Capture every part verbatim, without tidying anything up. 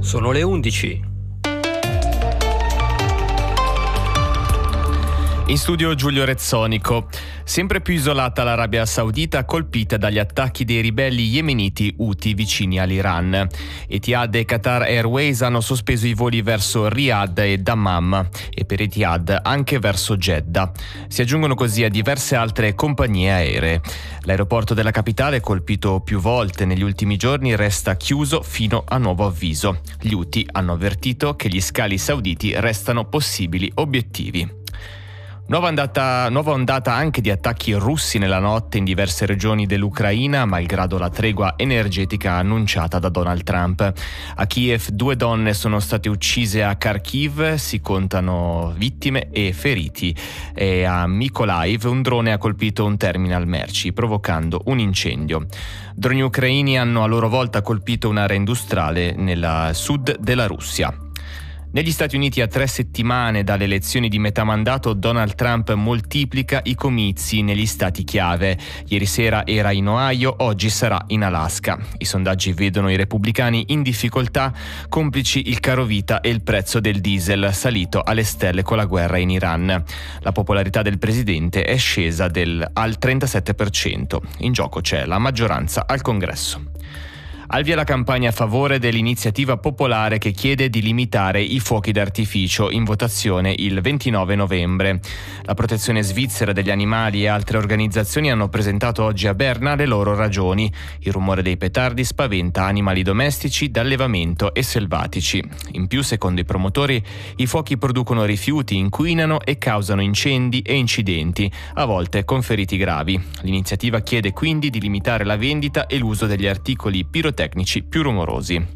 Sono le undici. In studio Giulio Rezzonico. Sempre più isolata l'Arabia Saudita, colpita dagli attacchi dei ribelli yemeniti Houthi vicini all'Iran. Etihad e Qatar Airways hanno sospeso i voli verso Riyadh e Dammam e per Etihad anche verso Jeddah. Si aggiungono così a diverse altre compagnie aeree. L'aeroporto della capitale, colpito più volte negli ultimi giorni, resta chiuso fino a nuovo avviso. Gli Houthi hanno avvertito che gli scali sauditi restano possibili obiettivi. Nuova ondata, nuova ondata anche di attacchi russi nella notte in diverse regioni dell'Ucraina, malgrado la tregua energetica annunciata da Donald Trump. A Kiev due donne sono state uccise, a Kharkiv si contano vittime e feriti e a Mykolaiv un drone ha colpito un terminal merci, provocando un incendio. Droni ucraini hanno a loro volta colpito un'area industriale nel sud della Russia. Negli Stati Uniti, a tre settimane dalle elezioni di metà mandato, Donald Trump moltiplica i comizi negli stati chiave. Ieri sera era in Ohio, oggi sarà in Alaska. I sondaggi vedono i repubblicani in difficoltà, complici il carovita e il prezzo del diesel, salito alle stelle con la guerra in Iran. La popolarità del presidente è scesa del, al trentasette per cento. In gioco c'è la maggioranza al Congresso. Al via la campagna a favore dell'iniziativa popolare che chiede di limitare i fuochi d'artificio, in votazione il ventinove novembre. La protezione svizzera degli animali e altre organizzazioni hanno presentato oggi a Berna le loro ragioni. Il rumore dei petardi spaventa animali domestici d'allevamento e selvatici. In più, secondo i promotori, i fuochi producono rifiuti, inquinano e causano incendi e incidenti, a volte con feriti gravi. L'iniziativa chiede quindi di limitare la vendita e l'uso degli articoli pirotecnici tecnici più rumorosi.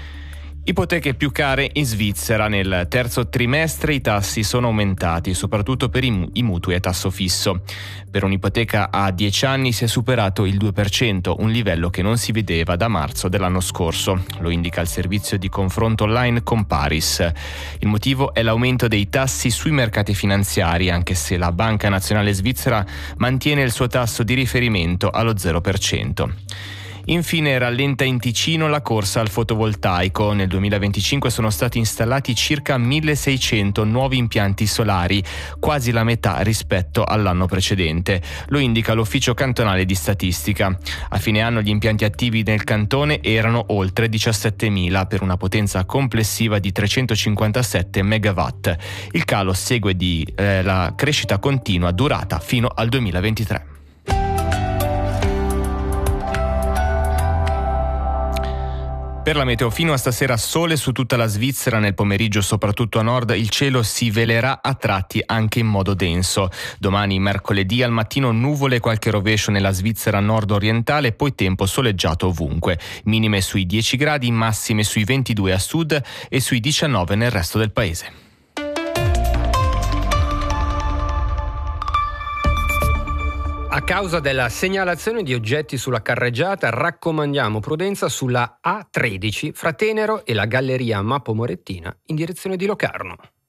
Ipoteche più care in Svizzera. Nel terzo trimestre i tassi sono aumentati, soprattutto per i, i mutui a tasso fisso. Per un'ipoteca a dieci anni si è superato il due per cento, un livello che non si vedeva da marzo dell'anno scorso. Lo indica il servizio di confronto online Comparis. Il motivo è l'aumento dei tassi sui mercati finanziari, anche se la Banca Nazionale Svizzera mantiene il suo tasso di riferimento allo zero per cento. Infine rallenta in Ticino la corsa al fotovoltaico. Nel duemilaventicinque sono stati installati circa milleseicento nuovi impianti solari, quasi la metà rispetto all'anno precedente. Lo indica l'Ufficio Cantonale di Statistica. A fine anno gli impianti attivi nel cantone erano oltre diciassettemila per una potenza complessiva di trecentocinquantasette megawatt. Il calo segue di eh, la crescita continua durata fino al duemilaventitré. Per la meteo, fino a stasera sole su tutta la Svizzera, nel pomeriggio soprattutto a nord il cielo si velerà a tratti anche in modo denso. Domani mercoledì al mattino nuvole e qualche rovescio nella Svizzera nord-orientale, poi tempo soleggiato ovunque. Minime sui dieci gradi, massime sui ventidue a sud e sui diciannove nel resto del paese. A causa della segnalazione di oggetti sulla carreggiata, raccomandiamo prudenza sulla A tredici fra Tenero e la Galleria Mappo Morettina in direzione di Locarno.